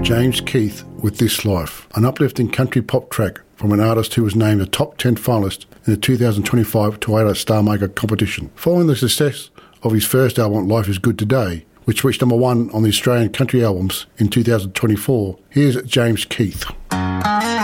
James Keith with This Life, an uplifting country pop track from an artist who was named a top 10 finalist in the 2025 Toyota Star Maker competition. Following the success of his first album, Life is Good Today, which reached number 1 on the Australian country albums in 2024, here's James Keith.